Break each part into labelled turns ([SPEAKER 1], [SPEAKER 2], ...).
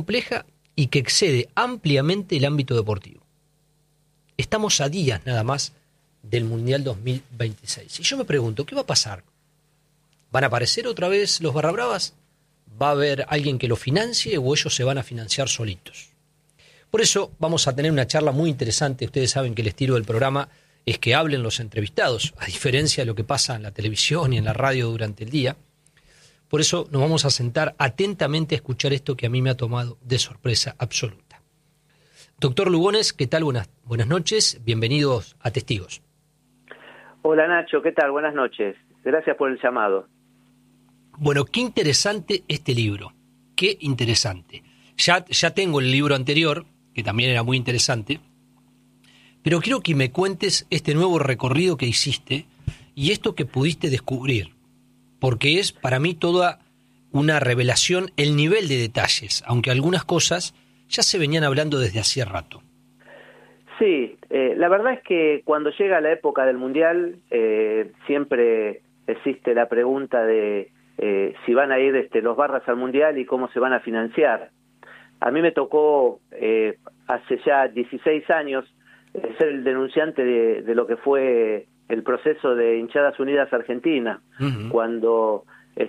[SPEAKER 1] compleja y que excede ampliamente el ámbito deportivo. Estamos a días nada más del Mundial 2026. Y yo me pregunto, ¿qué va a pasar? ¿Van a aparecer otra vez los barra bravas? ¿Va a haber alguien que lo financie o ellos se van a financiar solitos? Por eso vamos a tener una charla muy interesante. Ustedes saben que el estilo del programa es que hablen los entrevistados, a diferencia de lo que pasa en la televisión y en la radio durante el día. Por eso nos vamos a sentar atentamente a escuchar esto que a mí me ha tomado de sorpresa absoluta. Doctor Lugones, ¿qué tal? Buenas noches, bienvenidos a Testigos.
[SPEAKER 2] Hola Nacho, ¿qué tal? Buenas noches. Gracias por el llamado.
[SPEAKER 1] Bueno, qué interesante este libro, qué interesante. Ya tengo el libro anterior, que también era muy interesante, pero quiero que me cuentes este nuevo recorrido que hiciste y esto que pudiste descubrir, porque es para mí toda una revelación el nivel de detalles, aunque algunas cosas ya se venían hablando desde hacía rato.
[SPEAKER 2] Sí, la verdad es que cuando llega la época del Mundial siempre existe la pregunta de si van a ir los barras al Mundial y cómo se van a financiar. A mí me tocó hace ya 16 años ser el denunciante de lo que fue el proceso de Hinchadas Unidas Argentina, cuando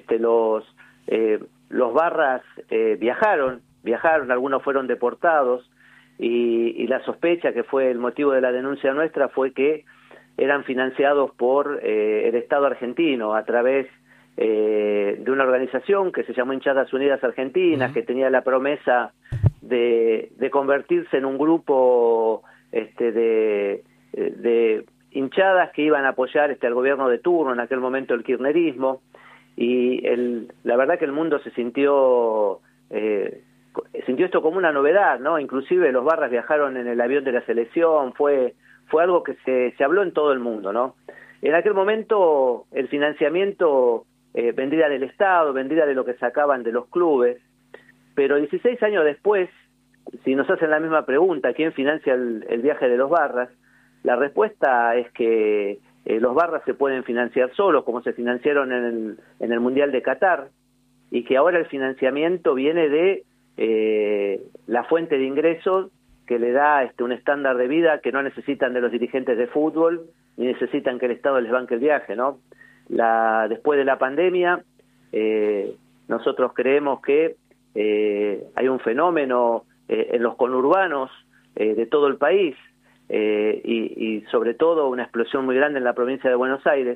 [SPEAKER 2] los barras viajaron, algunos fueron deportados, y la sospecha, que fue el motivo de la denuncia nuestra, fue que eran financiados por el Estado argentino a través de una organización que se llamó Hinchadas Unidas Argentinas, que tenía la promesa de convertirse en un grupo de hinchadas que iban a apoyar al gobierno de turno, en aquel momento el kirchnerismo, y la verdad que el mundo se sintió esto como una novedad, ¿no? Inclusive los barras viajaron en el avión de la selección, fue algo que se habló en todo el mundo, ¿no? En aquel momento el financiamiento vendría del Estado, vendría de lo que sacaban de los clubes, pero 16 años después, si nos hacen la misma pregunta, ¿quién financia el viaje de los barras? La respuesta es que los barras se pueden financiar solos, como se financiaron en el Mundial de Qatar, y que ahora el financiamiento viene de la fuente de ingresos que le da un estándar de vida que no necesitan de los dirigentes de fútbol, ni necesitan que el Estado les banque el viaje, ¿no? Después de la pandemia, nosotros creemos que hay un fenómeno en los conurbanos de todo el país, y sobre todo una explosión muy grande en la provincia de Buenos Aires,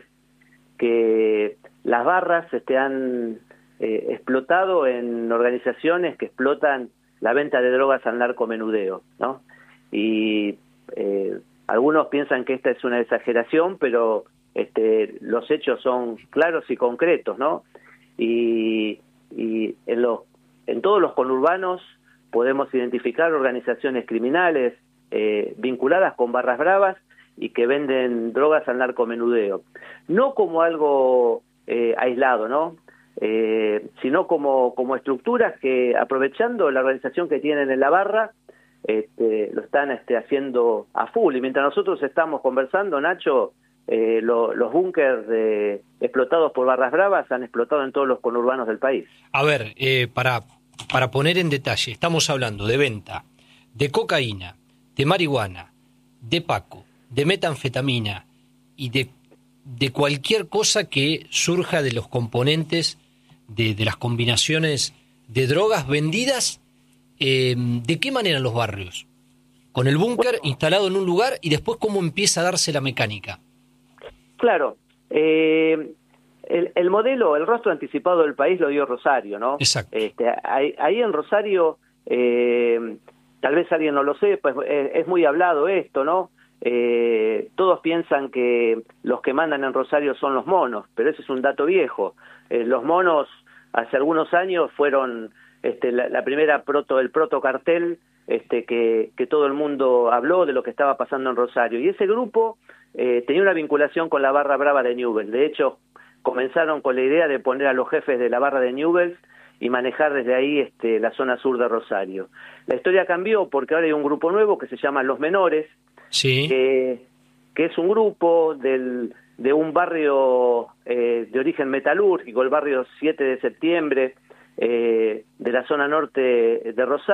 [SPEAKER 2] que las barras han explotado en organizaciones que explotan la venta de drogas al narcomenudeo, ¿no? Y algunos piensan que esta es una exageración, pero los hechos son claros y concretos, ¿no? Y en todos los conurbanos podemos identificar organizaciones criminales vinculadas con barras bravas y que venden drogas al narcomenudeo. No como algo aislado, ¿no? Sino como estructuras que, aprovechando la organización que tienen en la barra, lo están haciendo a full. Y mientras nosotros estamos conversando, Nacho, los búnkers explotados por barras bravas han explotado en todos los conurbanos del país.
[SPEAKER 1] A ver, para poner en detalle, estamos hablando de venta de cocaína, de marihuana, de paco, de metanfetamina y de cualquier cosa que surja de los componentes de las combinaciones de drogas vendidas. ¿De qué manera en los barrios? Con el búnker instalado en un lugar y después cómo empieza a darse la mecánica.
[SPEAKER 2] Claro, el modelo, el rostro anticipado del país lo dio Rosario, ¿no?
[SPEAKER 1] Exacto.
[SPEAKER 2] Ahí en Rosario, tal vez alguien no lo sepa, es muy hablado esto, ¿no? Todos piensan que los que mandan en Rosario son los monos, pero ese es un dato viejo. Los monos hace algunos años fueron la primera el protocartel que todo el mundo habló de lo que estaba pasando en Rosario, y ese grupo tenía una vinculación con la barra brava de Newell's. De hecho, comenzaron con la idea de poner a los jefes de la barra de Newell's y manejar desde ahí la zona sur de Rosario. La historia cambió porque ahora hay un grupo nuevo que se llama Los Menores,
[SPEAKER 1] sí,
[SPEAKER 2] que es un grupo de un barrio de origen metalúrgico, el barrio 7 de septiembre, de la zona norte de Rosario.